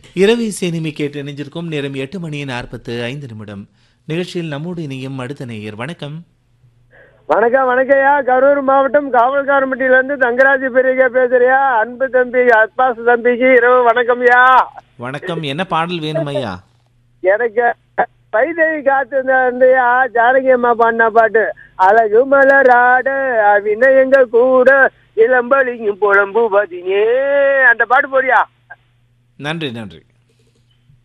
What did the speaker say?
இரவு இசைனிமை கேட்டு இணைஞ்சிருக்கும் நேரம் 8:45 நிகழ்ச்சியில் நம்மோடு இணையும் அடுத்த நேயர். வணக்கம். வணக்கம் வணக்கம்யா. கரூர் மாவட்டம் காவல்காரம்பட்டியில இருந்து தங்கராஜ் பெரியகா பேசுறியா? அன்பு தம்பி அப்பாஸ் தம்பிக்கு இரவு வணக்கம்யா. வணக்கம். என்ன பாடல் வேணும் ஐயா? எனக்கு வைதேவி காத்து இருந்தியா ஜானகி அம்மா பாடின பாட்டு அழகு மலராட வினயங்க கூட இளம்பலிங்கும் புலம்பு பதினே அந்த பாட்டு போறியா? நன்றி நன்றி.